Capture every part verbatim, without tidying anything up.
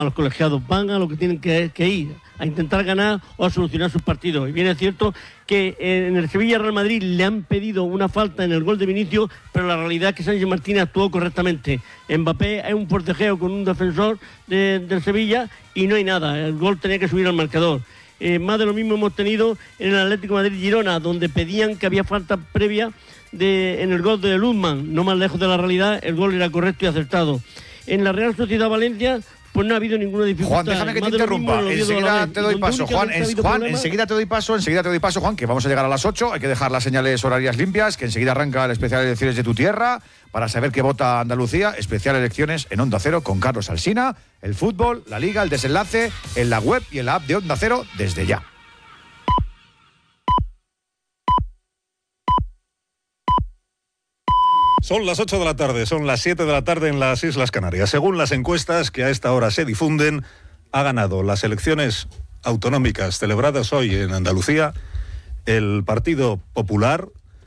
a los colegiados, van a lo que tienen que, que ir, a intentar ganar o a solucionar sus partidos. Y bien es cierto que en el Sevilla-Real Madrid le han pedido una falta en el gol de Vinicius, pero la realidad es que Sánchez Martínez actuó correctamente. Mbappé es un forcejeo con un defensor de, del Sevilla y no hay nada, el gol tenía que subir al marcador. Eh, más de lo mismo hemos tenido en el Atlético de Madrid-Girona, donde pedían que había falta previa de, en el gol de Luzman, no más lejos de la realidad, el gol era correcto y acertado. En la Real Sociedad Valencia, pues no ha habido ninguna dificultad. Juan, déjame que te interrumpa. Enseguida te doy paso, Juan. En, Juan, enseguida te doy paso, enseguida te doy paso, Juan, que vamos a llegar a las ocho. Hay que dejar las señales horarias limpias, que enseguida arranca el especial de elecciones de tu tierra para saber qué vota Andalucía. Especial elecciones en Onda Cero con Carlos Alsina. El fútbol, la liga, el desenlace en la web y en la app de Onda Cero desde ya. Son las ocho de la tarde, son las siete de la tarde en las Islas Canarias. Según las encuestas que a esta hora se difunden, ha ganado las elecciones autonómicas celebradas hoy en Andalucía el Partido Popular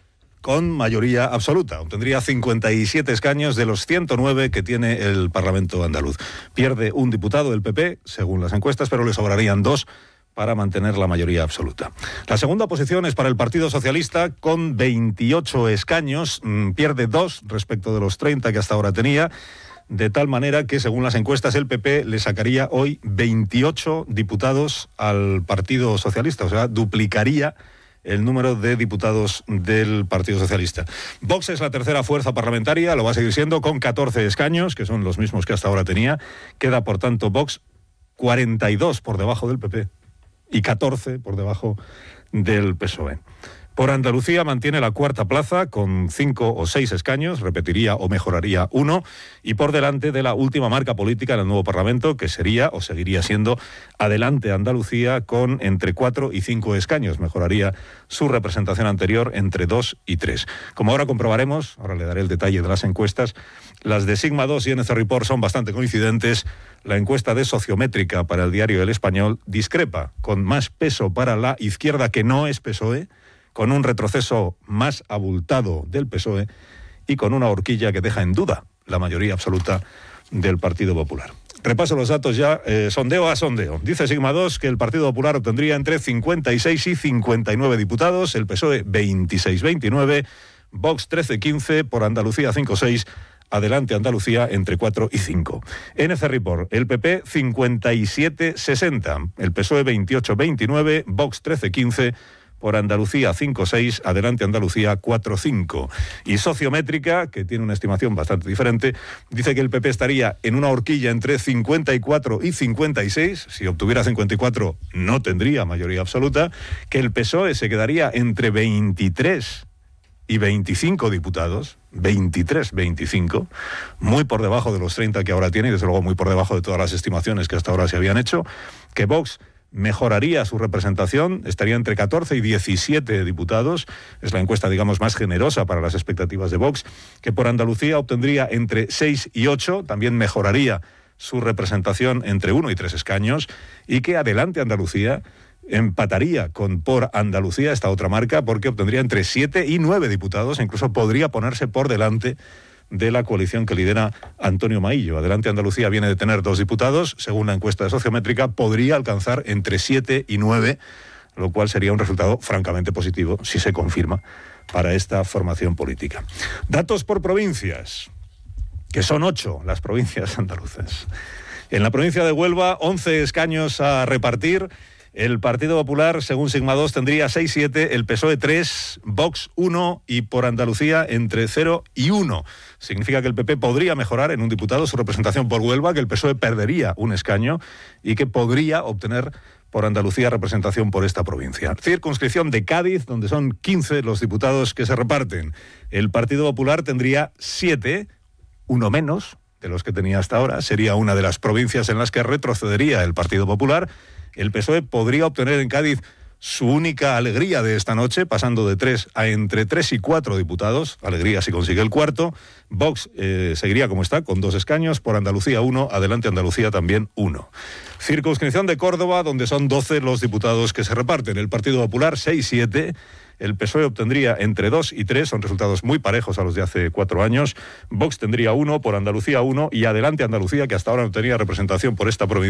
con mayoría absoluta. Obtendría cincuenta y siete escaños de los ciento nueve que tiene el Parlamento andaluz. Pierde un diputado el P P, según las encuestas, pero le sobrarían dos para mantener la mayoría absoluta. La segunda posición es para el Partido Socialista con veintiocho escaños, mmm, pierde dos respecto de los treinta que hasta ahora tenía, de tal manera que según las encuestas el P P le sacaría hoy veintiocho diputados al Partido Socialista, o sea, duplicaría el número de diputados del Partido Socialista. Vox es la tercera fuerza parlamentaria, lo va a seguir siendo con catorce escaños, que son los mismos que hasta ahora tenía. Queda, por tanto, Vox cuarenta y dos por debajo del P P. Y catorce por debajo del P S O E. Por Andalucía mantiene la cuarta plaza con cinco o seis escaños, repetiría o mejoraría uno, y por delante de la última marca política en el nuevo Parlamento, que sería o seguiría siendo Adelante Andalucía, con entre cuatro y cinco escaños, mejoraría su representación anterior entre dos y tres. Como ahora comprobaremos, ahora le daré el detalle de las encuestas, las de Sigma dos y N C Report son bastante coincidentes. La encuesta de Sociométrica para el diario El Español discrepa, con más peso para la izquierda que no es P S O E, con un retroceso más abultado del P S O E y con una horquilla que deja en duda la mayoría absoluta del Partido Popular. Repaso los datos ya, eh, sondeo a sondeo. Dice Sigma dos que el Partido Popular obtendría entre cincuenta y seis y cincuenta y nueve diputados, el P S O E veintiséis veintinueve, Vox trece quince, por Andalucía cinco seis, Adelante Andalucía entre cuatro y cinco. N C Report, el P P cincuenta y siete sesenta, el P S O E veintiocho veintinueve, Vox trece quince, por Andalucía cinco seis, Adelante Andalucía cuatro cinco. Y Sociométrica, que tiene una estimación bastante diferente, dice que el P P estaría en una horquilla entre cincuenta y cuatro y cincuenta y seis, si obtuviera cincuenta y cuatro no tendría mayoría absoluta, que el P S O E se quedaría entre veintitrés y veinticinco diputados, veintitrés veinticinco, muy por debajo de los treinta que ahora tiene y desde luego muy por debajo de todas las estimaciones que hasta ahora se habían hecho, que Vox mejoraría su representación, estaría entre catorce y diecisiete diputados, es la encuesta, digamos, más generosa para las expectativas de Vox, que por Andalucía obtendría entre seis y ocho, también mejoraría su representación entre uno y tres escaños, y que Adelante Andalucía empataría con Por Andalucía, esta otra marca, porque obtendría entre siete y nueve diputados, e incluso podría ponerse por delante de la coalición que lidera Antonio Maillo. Adelante Andalucía viene de tener dos diputados, según la encuesta de Sociométrica, podría alcanzar entre siete y nueve, lo cual sería un resultado francamente positivo, si se confirma, para esta formación política. Datos por provincias, que son ocho las provincias andaluzas. En la provincia de Huelva, once escaños a repartir. El Partido Popular, según Sigma dos, tendría seis siete, el P S O E tres, Vox uno y por Andalucía entre cero y uno. Significa que el P P podría mejorar en un diputado su representación por Huelva, que el P S O E perdería un escaño y que podría obtener por Andalucía representación por esta provincia. Circunscripción de Cádiz, donde son quince los diputados que se reparten. El Partido Popular tendría siete, uno menos de los que tenía hasta ahora. Sería una de las provincias en las que retrocedería el Partido Popular. El P S O E podría obtener en Cádiz su única alegría de esta noche, pasando de tres a entre tres y cuatro diputados. Alegría si consigue el cuarto. Vox eh, seguiría como está, con dos escaños. Por Andalucía uno, Adelante Andalucía también uno. Circunscripción de Córdoba, donde son doce los diputados que se reparten. El Partido Popular seis siete. El P S O E obtendría entre dos y tres, son resultados muy parejos a los de hace cuatro años. Vox tendría uno, por Andalucía uno y Adelante Andalucía, que hasta ahora no tenía representación por esta provincia.